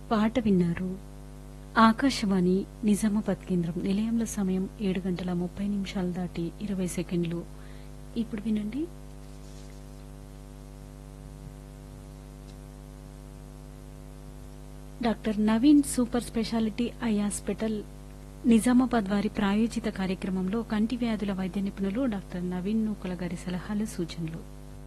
పాట విన్నారు. ఆకాశవాణి నిజామాబాద్ కేంద్రం. నిలయంలో సమయం 7:30 దాటి 20 సెకండ్లు. ఇప్పుడు వినండి. Doctor Naveen super speciality eye hospital Nizamabad వారి ప్రాయోజిత కార్యక్రమంలో కంటి వ్యాధుల వైద్య నిపుణులు డాక్టర్ నవీన్ నూకల గారి సలహాలు, సూచనలు.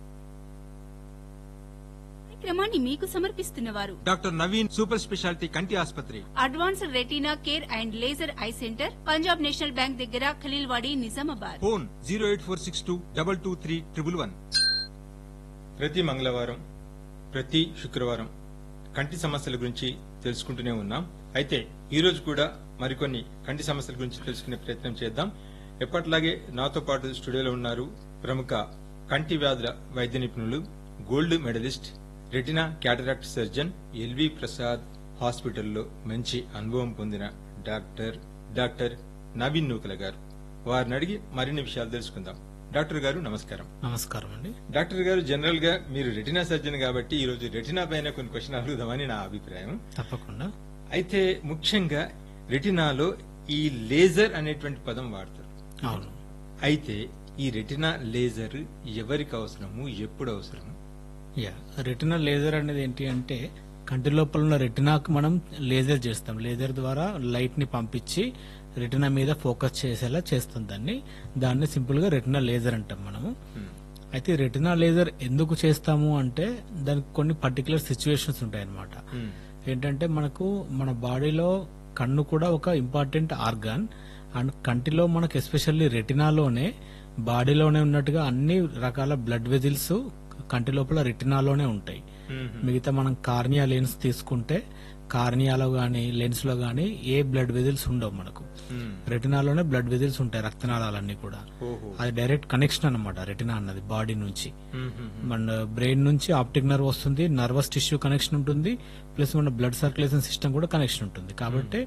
కార్యక్రమాన్ని మీకు సమర్పిస్తున్నవారు డాక్టర్ నవీన్ సూపర్ స్పెషాలిటీ కంటి ఆసుపత్రి, advanced retina care and laser eye centre, Punjab national bank దగ్గర, ఖలీల్వాడి, నిజామాబాద్. ఫోన్ 08462223111. ప్రతి మంగళవారం, ప్రతి శుక్రవారం కంటి సమస్యల గురించి తెలుసుకుంటూనే ఉన్నాం. అయితే ఈ రోజు కూడా మరికొన్ని కంటి సమస్యల గురించి తెలుసుకునే ప్రయత్నం చేద్దాం. ఎప్పటిలాగే నాతో పాటు స్టూడియోలో ఉన్నారు ప్రముఖ కంటి వ్యాధుల వైద్య నిపుణులు, gold medallist, retina cataract surgeon, LV Prasad హాస్పిటల్లో మంచి అనుభవం పొందిన డాక్టర్ నవీన్ నూకల గారు. వారిని అడిగి మరిన్ని విషయాలు తెలుసుకుందాం. డాక్టర్ గారు నమస్కారం. నమస్కారం అండి. డాక్టర్ గారు, జనరల్ గా మీరు రెటినా సర్జన్ కాబట్టి ఈ రోజు రెటినా పైన కొన్ని క్వశ్చన్ అడుగుదామని నా అభిప్రాయం. తప్పకుండా. అయితే ముఖ్యంగా రెటినాలో ఈ లేజర్ అనేటువంటి పదం వాడతారు. అవును. అయితే ఈ రెటినా లేజర్ ఎవరికి అవసరము, ఎప్పుడు అవసరము? రెటినా లేజర్ అనేది ఏంటి అంటే, కంటి లోపల ఉన్న రెటినాకు మనం లేజర్ చేస్తాం. లేజర్ ద్వారా లైట్ ని పంపించి రెటినా మీద ఫోకస్ చేసేలా చేస్తాం. దాన్ని సింపుల్ గా రెటినా లేజర్ అంటాం మనము. అయితే రెటినా లేజర్ ఎందుకు చేస్తాము అంటే, దానికి కొన్ని పర్టికులర్ సిచ్యువేషన్స్ ఉంటాయి అన్నమాట. ఏంటంటే, మనకు మన బాడీలో కన్ను కూడా ఒక ఇంపార్టెంట్ ఆర్గాన్. అండ్ కంటిలో మనకు ఎస్పెషల్లీ రెటినాలోనే, బాడీలోనే ఉన్నట్టుగా అన్ని రకాల బ్లడ్ వెజిల్స్ కంటి లోపల రెటినాలోనే ఉంటాయి. మిగతా మనం కార్నియా లెన్స్ తీసుకుంటే కార్నియాలో గానీ లెన్స్ లో గానీ ఏ బ్లడ్ వెజిల్స్ ఉండవు మనకు. రెటినాలోనే బ్లడ్ వెజిల్స్ ఉంటాయి, రక్తనాళాలన్నీ కూడా. అది డైరెక్ట్ కనెక్షన్ అన్నమాట రెటినా అన్నది బాడీ నుంచి. మన బ్రెయిన్ నుంచి ఆప్టిక్ నర్వ్ వస్తుంది, నర్వస్ టిష్యూ కనెక్షన్ ఉంటుంది, ప్లస్ మన బ్లడ్ సర్క్యులేషన్ సిస్టమ్ కూడా కనెక్షన్ ఉంటుంది. కాబట్టి